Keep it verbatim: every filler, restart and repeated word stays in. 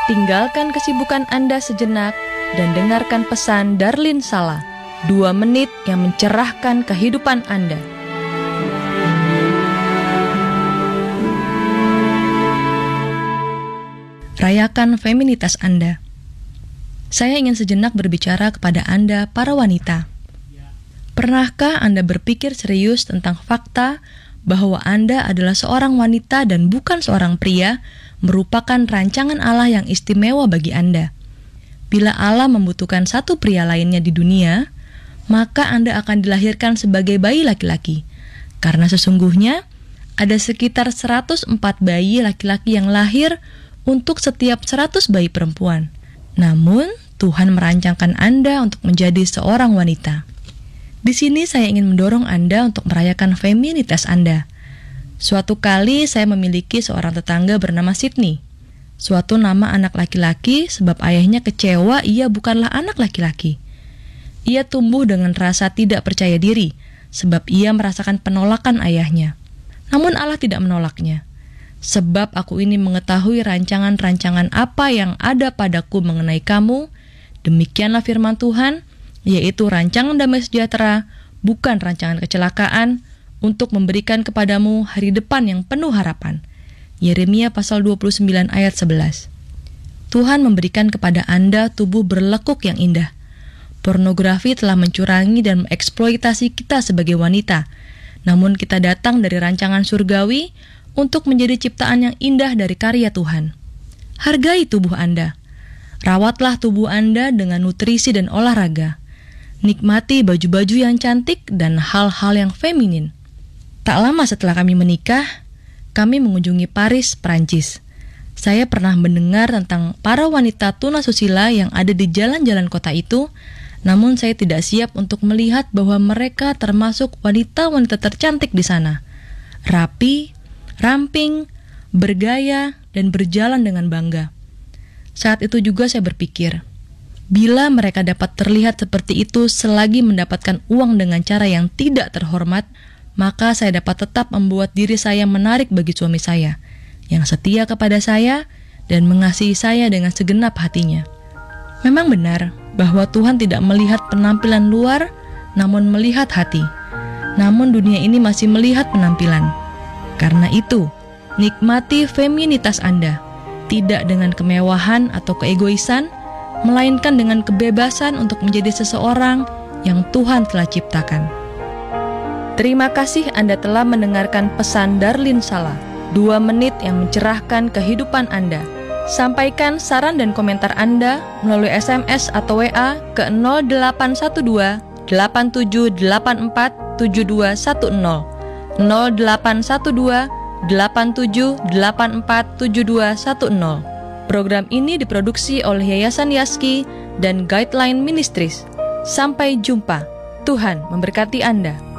Tinggalkan kesibukan Anda sejenak dan dengarkan pesan Darlin Sala, dua menit yang mencerahkan kehidupan Anda. Rayakan feminitas Anda. Saya ingin sejenak berbicara kepada Anda, para wanita. Pernahkah Anda berpikir serius tentang fakta bahwa Anda adalah seorang wanita dan bukan seorang pria, merupakan rancangan Allah yang istimewa bagi Anda? Bila Allah membutuhkan satu pria lainnya di dunia, maka Anda akan dilahirkan sebagai bayi laki-laki. Karena sesungguhnya ada sekitar seratus empat bayi laki-laki yang lahir untuk setiap seratus bayi perempuan. Namun, Tuhan merancangkan Anda untuk menjadi seorang wanita. Di sini saya ingin mendorong Anda untuk merayakan feminitas Anda. Suatu kali saya memiliki seorang tetangga bernama Sydney. Suatu nama anak laki-laki sebab ayahnya kecewa ia bukanlah anak laki-laki. Ia tumbuh dengan rasa tidak percaya diri sebab ia merasakan penolakan ayahnya. Namun Allah tidak menolaknya. Sebab aku ini mengetahui rancangan-rancangan apa yang ada padaku mengenai kamu, demikianlah firman Tuhan, yaitu rancangan damai sejahtera, bukan rancangan kecelakaan, untuk memberikan kepadamu hari depan yang penuh harapan. Yeremia pasal dua puluh sembilan ayat sebelas. Tuhan memberikan kepada Anda tubuh berlekuk yang indah. Pornografi telah mencurangi dan mengeksploitasi kita sebagai wanita, namun kita datang dari rancangan surgawi untuk menjadi ciptaan yang indah dari karya Tuhan. Hargai tubuh Anda. Rawatlah tubuh Anda dengan nutrisi dan olahraga. Nikmati baju-baju yang cantik dan hal-hal yang feminin. Tak lama setelah kami menikah, kami mengunjungi Paris, Prancis. Saya pernah mendengar tentang para wanita tunasusila yang ada di jalan-jalan kota itu, namun saya tidak siap untuk melihat bahwa mereka termasuk wanita-wanita tercantik di sana. Rapi, ramping, bergaya, dan berjalan dengan bangga. Saat itu juga saya berpikir, bila mereka dapat terlihat seperti itu selagi mendapatkan uang dengan cara yang tidak terhormat, maka saya dapat tetap membuat diri saya menarik bagi suami saya, yang setia kepada saya dan mengasihi saya dengan segenap hatinya. Memang benar bahwa Tuhan tidak melihat penampilan luar, namun melihat hati. Namun dunia ini masih melihat penampilan. Karena itu, nikmati feminitas Anda, tidak dengan kemewahan atau keegoisan, melainkan dengan kebebasan untuk menjadi seseorang yang Tuhan telah ciptakan. Terima kasih Anda telah mendengarkan pesan Darlin Sala, dua menit yang mencerahkan kehidupan Anda. Sampaikan saran dan komentar Anda melalui S M S atau W A ke nol delapan satu dua delapan tujuh delapan empat tujuh dua satu nol. nol delapan satu dua delapan tujuh delapan empat tujuh dua satu nol. Program ini diproduksi oleh Yayasan Yaski dan Guideline Ministries. Sampai jumpa. Tuhan memberkati Anda.